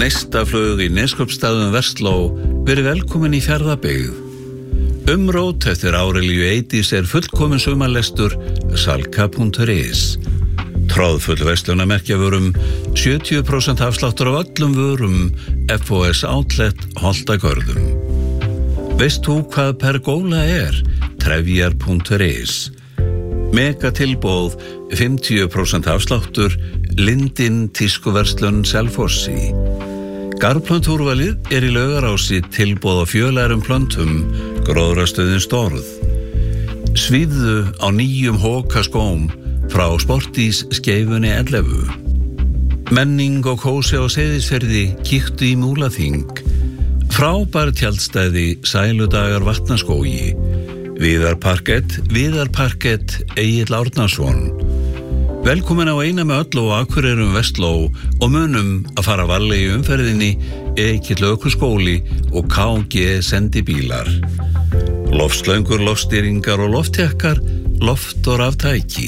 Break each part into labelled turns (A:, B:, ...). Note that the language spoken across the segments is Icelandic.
A: Neistaflug í Neskaupstaðum Versló, verið velkomin í Fjarðabyggð. Umrót eftir Árelíu Eydís fullkomin sumarlestur salka.is. Tróðfull verslunarmerkjavörum, 70% afsláttur af öllum vörum, FOS Outlet Holtagörðum. Veist þú hvað pergóla Trefjar.is. Mega tilboð, 50% afsláttur, Lindin tískuverslun Selfossi. Garplöntúrvalið í Laugarási, tilboð á fjölærum plöntum, gróðrastöðin Storð. Svífðu á nýjum Hókaskóm frá Sportís Skeifunni 11. Menning og kósi á Seyðisfirði, kíktu í Múlaþing. Frábær tjaldstæði, sæludagar Vatnaskógi. Viðar Parkett, Egill Árnason. Velkomin á eina með öll og Akureyrum Vestló og munum að fara varlega í umferðinni, Egill Ökuskóli og KG sendibílar. Loftslöngur, loftstýringar og loftjakkar, loft og raftæki.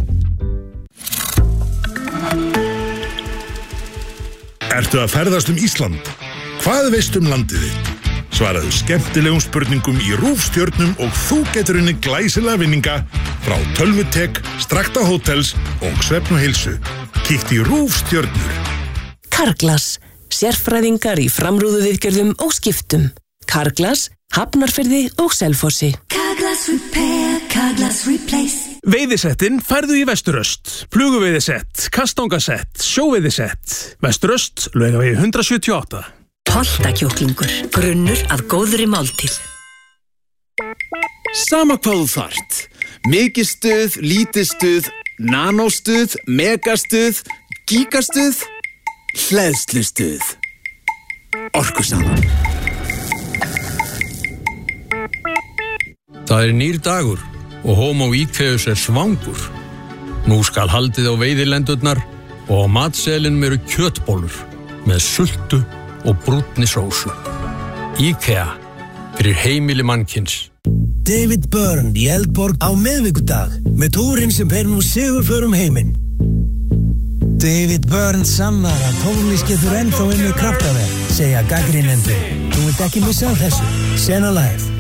B: Ertu að ferðast Ísland? Hvað veistu landið þitt? Svaraðu skemmtilegum spurningum í RÚV-stjörnum og þú getur unnið glæsilega vinninga frá Tölvutek, Strakta Hótels og Svefn og heilsu. Kíktu í RÚV-stjörnur.
C: Carglass, sérfræðingar í framrúðuviðgerðum og skiptum. Carglass, Hafnarfirði og Selfossi.
D: Carglass Repair, Carglass Replace.
E: Veiðisettin færðu í Vesturöst. Fluguveiðisett, kastangasett, sjóveiðisett. Vesturöst, Laugavegi 178.
C: Holtakjúklingur, grunnur að góðri máltíð.
F: Sama hvað þú þarft. Mikið stuð, lítið stuð, nanóstuð, megastuð, gigastuð, hleðslustuð. Orkusalan.
G: Það nýr dagur og Homo Íkeus svangur. Nú skal haldið á veiðilendurnar og á matseðlinum eru kjötbollur með sultu og brúnni sósu. IKEA, fyrir heimili mannkyns.
H: David Byrne í Eldborg á miðvikudag með túrinn sem ber nú sigurför heiminn. David Byrne sannar að tónlist getur ennþá unnið kraftaverk, segja gagnrýnendur. Þú vilt ekki missa af þessu. Sena Live.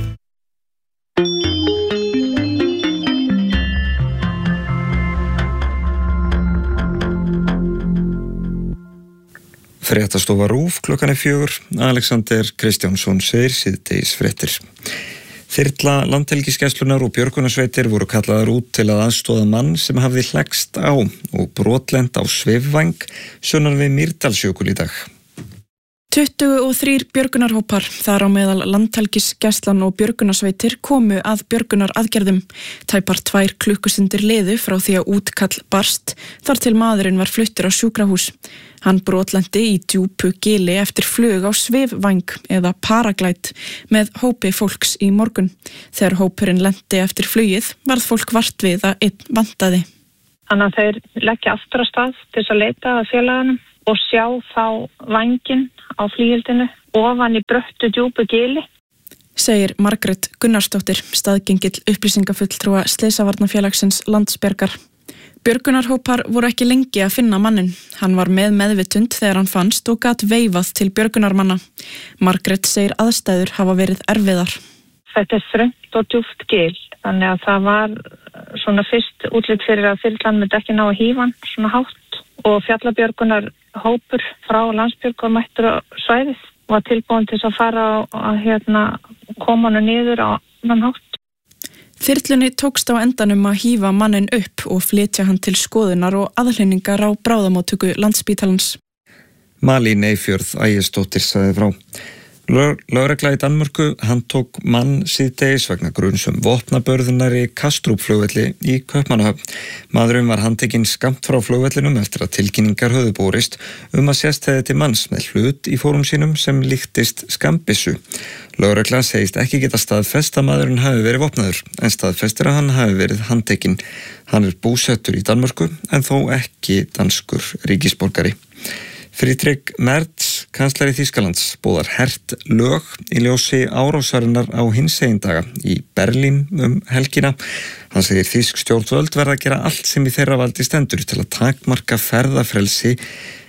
I: Fréttastofa RÚV klukkan 4. Alexander Kristjánsson segir síðdegis fréttir. Þyrla Landhelgisgæslunnar og björgunarsveitir voru kallaðar út til að aðstoða mann sem hafði hlegst á og brotlent á svifvæng sunnan við Mýrdalsjökul í dag.
J: 23 björgunarhópar, þar á meðal Landhelgisgæslan og björgunarsveitir komu að björgunaraðgerðum. Tæpar 2 klukkustundir liðu frá því að útkall barst, þar til maðurinn var fluttur á sjúkrahús. Hann brotlenti í djúpu gili eftir flug á svifvæng eða paraglide með hópi fólks í morgun. Þegar hópurinn lenti eftir flugið varð fólk vart við að einn vantaði.
K: Þannig að þeir leggja aftur af stað til þess að leita að félaganum og sjá þá vænginn á flygildinu ofan í bröttu djúpu gili.
J: Segir Margrét Gunnarsdóttir, staðgengill upplýsingafulltrúa Slysavarnafélagsins Landsbjargar. Björgunarhópar voru ekki lengi að finna mannin. Hann var með meðvitund þegar hann fannst og gat veifað til björgunarmanna. Margrét segir aðstæður hafa verið erfiðar.
K: Þetta þröngt og djúpt gil, þannig að það var svona fyrst útlit fyrir að þyrlan myndi ekki ná að hífa hann svona hátt og fjallabjörgunarhópur frá Landsbjörg var mættur á svæðið og var tilbúin til að fara að koma hann niður á annan hátt.
J: Þyrlunni tókst á endanum að hífa mannin upp og flytja hann til skoðunar og aðhlynningar á bráðamóttöku Landspítalans.
I: Malín Eyfjörð Ægisdóttir sagði frá. Lögregla í Danmörku handtók mann síðdegis vegna gruns vopnabörðunar í Kastrup-flugvelli í Kaupmannahöfn. Maðurinn var handtekinn skammt frá flugvellinum eftir að tilkynningar höfðu borist að sést hefði til manns með hlut í fórum sínum sem líktist skambissu. Lögregla segist ekki geta staðfest að maðurinn hafi verið vopnaður, en staðfestir að hann hafi verið handtekinn. Hann búsettur í Danmörku en þó ekki danskur ríkisborgari. Friedrich Merz, kanslari Þýskalands, boðar hert lög í ljósi árásarinnar á hinsegin daga í Berlín helgina. Hann segir þýsk stjórnvöld verða að gera allt sem í þeirra valdi stendur til að takmarka ferðafrelsi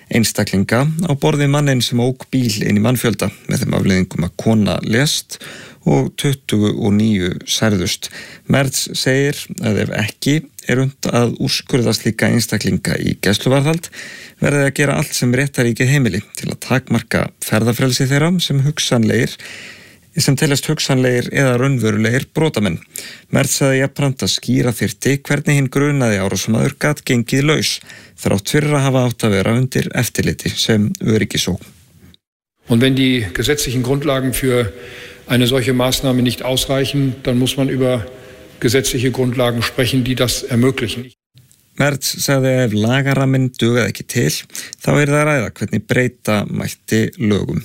I: einstaklinga á borð við manninn sem ók bíl inn í mannfjölda með þeim afleiðingum að kona lést og 29 særðust. Merz segir að ef ekki unnt að úrskurða slíka einstaklinga í gæsluvarðhald verði að gera allt sem réttaríkið heimili til að takmarka ferðafrelsi þeirra sem teljast hugsanlegir eða raunverulegir brotamenn. Merz sagði jafnframt að skýra þyrfti hvernig hinn grunaði árásarmaður gat gengið laus þrátt fyrir að hafa átt að vera undir eftirliti sem öryggisógn.
L: Und wenn die gesetzlichen Grundlagen für eine solche Maßnahme nicht ausreichen, dann muss man über gesetzliche Grundlagen sprechen, die das ermöglichen.
I: Merz sagði að ef lagaramminn dugaði ekki til, þá það að ræða hvernig breyta mætti lögum.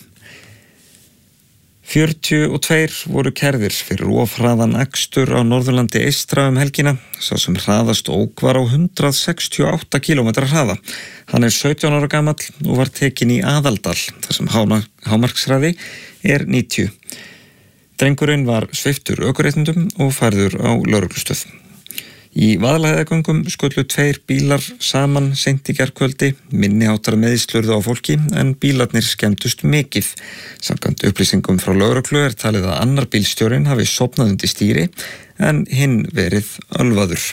I: 42 voru kærðir fyrir ofhraðan akstur á Norðurlandi eystra helgina. Sá sem hraðast ók var á 168 km hraða. Hann 17 ára gamall og var tekinn í Aðaldal, þar sem hámarkshraði 90. Drengurinn var sviptur ökuréttindum og færður á lögreglustöð. Í Vaðlaheiðargöngum skullu 2 bílar saman seint í gærkvöldi, minniháttar meiðslurðu á fólki en bílarnir skemmdust mikið. Samkvæmt upplýsingum frá lögreglu talið að annar bílstjórinn hafi sofnað undir stýri en hinn verið ölvaður.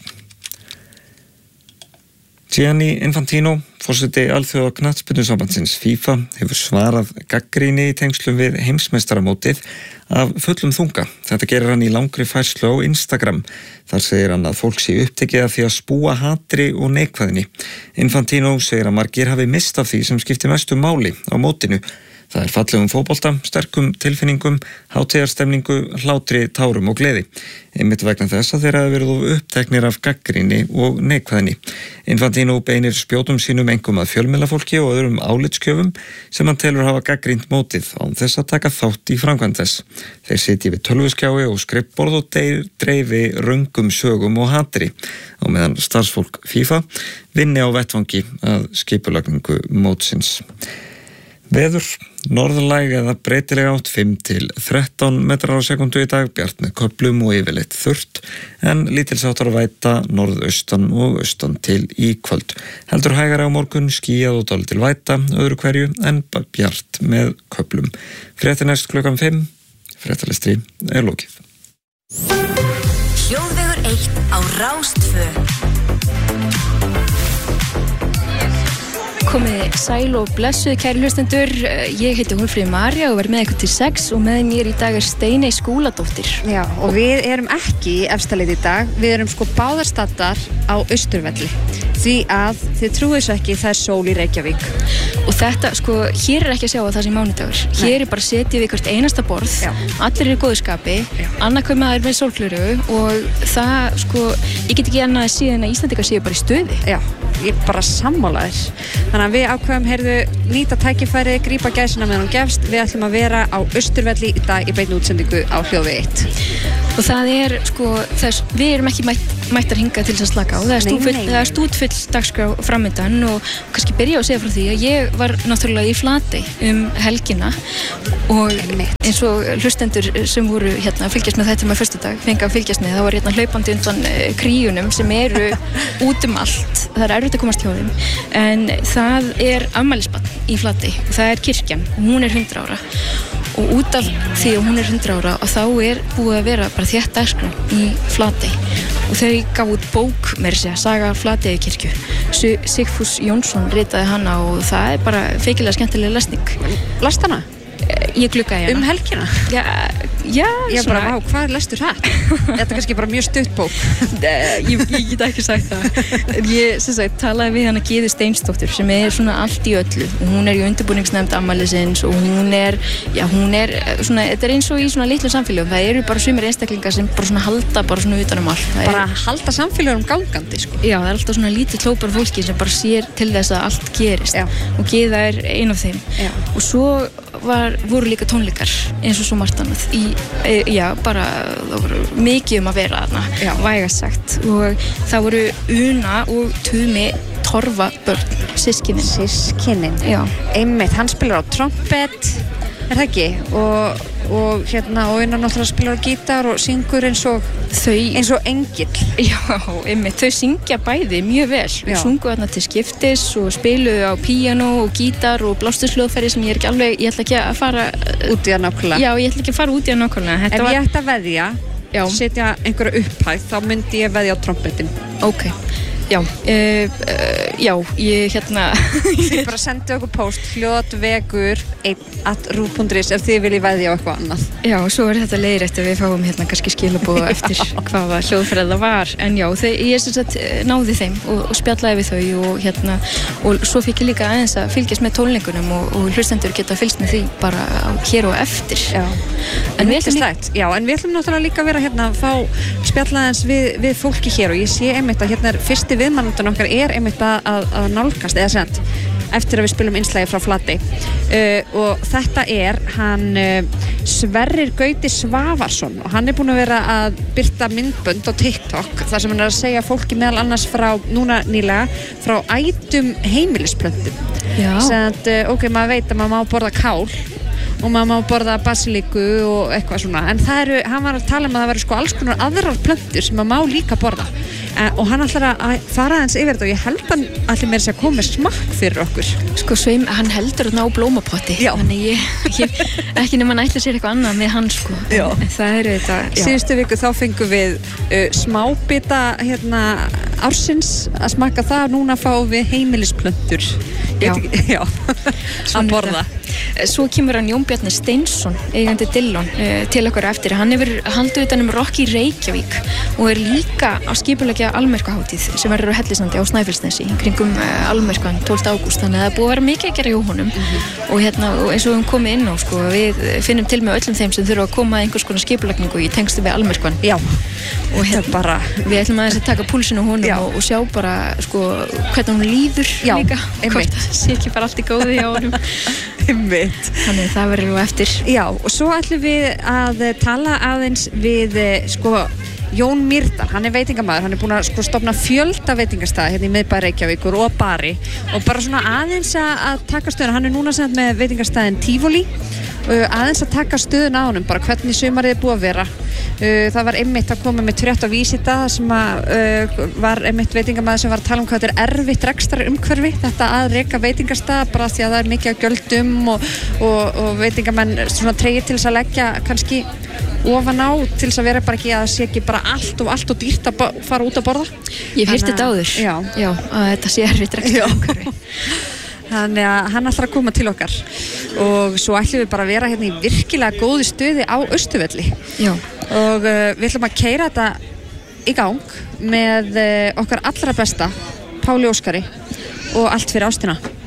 I: Gianni Infantino, forseti alþjóða knattspyrnusambandsins FIFA, hefur svarað gagnrýni í tengslum við heimsmeistaramótið af fullum þunga. Þetta gerir hann í langri færslu á Instagram. Þar segir hann að fólk sé upptekið af því að spúa hatri og neikvæðni. Infantino segir að margir hafi misst af því sem skiptir mestu máli á mótinu. Það fallegum fótbolta, sterkum tilfinningum, hátíðarstemningu, hlátri, tárum og gleði. Einmitt vegna þess að þeir hafa verið uppteknir af gagnrýni og neikvæðni. Infantino beinir spjótum sínum einkum að fjölmiðlafólki og öðrum álitskjöfum sem hann telur hafa gagnrýnt mótið án þess að taka þátt í framkvæmd þess. Þeir sitji við tölvuskjái og skrifborð og dreifi röngum sögum og hatri á meðan starfsfólk FIFA vinni á vettvangi að skipulagningu mótsins. Veður, norðlæg eða breytileg átt 5 til 13 metrar á sekundu í dag, bjart með köflum og yfirleitt þurrt, en lítilsháttar væta norðaustan og austan til í kvöld. Heldur hægari á morgun, skýjað og dálítil væta, öðru hverju, en bjart með köflum. Fréttir næst klukkan 5, fréttalestri lokið.
C: Hljóðvegur 1 á Rás 2.
M: Komið sæl og blessuð kæri hlustendur, ég heiti Hólmfríður María og verð með ykkur til 6 og með mér í dag Steiney Skúladóttir.
N: Já, og við erum ekki í Efstaleiti í dag, við erum báðar staddar á Austurvelli, því að þið trúið svo ekki, það sól í Reykjavík.
M: Og þetta, hér ekki að sjá að það sé mánudagur, hér bara setjum við hvert einasta borð, allir góðu skapi, annað hver maður með sólglöru og það, ég get ekki annað síðan að Íslandingar séu bara í stuði.
N: Já, ég bara sammála þér. Þannig að við ákveðum, nýta tækifæri, grípa gæsina meðan hún gefst. Við ætlum að vera á Austurvelli í dag í beinni útsendingu á Hljóðvegi 1.
M: Og það við erum ekki mættar hingað til þess að slaka á. Það er stútfull dagskrá framöndan og kannski byrja að segja frá því að ég var náttúrulega í Flatey helgina og eins og hlustendur sem voru að fylgjast með þetta með föstudag, fengi að fylgjast með, það var hlaupandi undan kríunum sem eru út allt. Það er erfitt að komast hjá þeim, en það er afmælisbarn í Flatey og það er kirkjan og hún er 100 ára. Og út af því að hún er 100 ára og þá er búið að vera bara þétt dagskrá í Flatey og þau gaf út bók með Saga Flateyjarkirkju. Sigfús Jónsson ritaði hana og það er bara feikilega skemmtileg lesning.
N: Last hana?
M: Ég gluggaði hana.
N: Helgina?
M: Já,
N: ég bara, hvað lestur það? Þetta er kannski bara mjög stutt bók.
M: Ég get ekki sagt það. Ég talaði við hana Gyðu Steinsdóttur sem er allt í öllu og hún er í undirbúningsnefnd afmælisins og hún er þetta er eins og í litlu samfélögum. Það eru bara sumir einstaklingar sem bara halda bara utan allt.
N: Bara halda samfélögum gangandi,
M: Já, það er alltaf lítið klópar fólki sem bara sér til þess að allt gerist. Já. Og Gyða er ein af þeim. Já. Og svo voru líka tónleikar eins og svo margt annað bara það voru mikið að vera þarna, vægast sagt og það voru Una og Tumi Torfa börn, systkinin,
N: já, einmitt, hann spilar á trompet það ekki? Og innan náttúrulega spilar gítar og syngur eins og engill.
M: Já, einmitt, þau syngja bæði mjög vel. Þau sungu þarna til skiptis og spiluðu á píanó og gítar og blástusljóðfæri sem ég ætla ekki að fara
N: út í það nákvæmlega.
M: Já, ég ætla ekki að fara út í það nákvæmlega.
N: Ef ég ætti að veðja, setja einhverja upphæð, þá myndi ég veðja á trompetin.
M: Ok. Já, ég
N: Þið bara sendu okkur post hljóðvegur1@ruv.is ef þið viljið veðja á eitthvað annað.
M: Já, svo þetta leiðrétt að við fáum kannski skilaboð eftir hvaða hljóðfæri það var. En já, ég náði þeim og spjallaði við þau og svo fikk ég líka aðeins að fylgjast með tónleikunum og hlustendur geta fylgst með því bara hér og eftir.
N: Já, en við ætlum náttúrulega líka að vera að fá spjallaðins við fólki hér og ég sé einmitt að fyrsti viðmannandun okkar einmitt að nálgast eða sent eftir að við spilum innslægi frá Flatey og þetta hann Sverrir Gauti Svavarsson og hann búinn að vera að birta myndbönd á TikTok þar sem hann að segja fólki meðal annars frá núna nýlega frá ætum heimilisplöntum ok, maður veit að maður má borða kál og maður má borða basiliku og eitthvað svona en hann var að tala að það væri alls konar aðrar plöntur sem maður má líka borða og hann ætlar að fara aðeins yfir þetta og ég held hann allir meira að koma með smakk fyrir okkur
M: hann heldur að ná blómapotti þannig ég ekki nema hann ætla sér eitthvað annað með hann það þetta
N: síðustu viku þá fengum við smábita ársins að smakka það og núna fáum við heimilisplöntur að borða.
M: Svo kemur hann Jón Bjarni Steinsson eigandi Dillon til okkur eftir hann hefur haldið utan Rock í Reykjavík og líka á skipuleggja Almyrkvahátíð sem verður á Hellisandi á Snæfellsnesi kringum Almyrkvan 12. ágúst þannig að það búið að vera mikið að gera hjá honum og eins og við komið inn á við finnum til með öllum þeim sem þurfa að koma að einhvers konar skipulegningu í tengstu við Almyrkvan og við ætlum aðeins að taka púlsinu honum og sjá bara hvernig hún líður líka hvort það sé ekki bara allt í góðu hjá honum þannig það verður nú eftir.
N: Já, og svo ætlum við að tala aðeins við Jón Mýrdal, hann veitingamaður, hann búinn að stofna fjölda veitingastæði í miðbæ Reykjavíkur og bari og bara svona aðeins að taka stöðuna, hann núna sem með veitingastæðin Tivoli aðeins að taka stöðuna á honum, bara hvernig sumarið búið að vera. Það var einmitt að koma með frétt á Vísita sem var einmitt veitingamaður sem var að tala hvað þetta erfitt rekstrarumhverfi, þetta að reka veitingastæði bara því að það mikið að gjöldum og veitingamenn svona tregir til þess að leggja kannski ofan á til þess að vera bara ekki að sé ekki bara allt og dýrt að fara út að borða.
M: Ég hef heyrt þetta áður. Já, að þetta sé erfitt rekstrarumhverfi.
N: Þannig að hann ætlar að koma til okkar og svo ætlum við bara að vera í virkilega góði stöði á Austurvelli og við ætlum að keyra þetta í gang með okkar allra besta Páli Óskari og Allt fyrir ástina.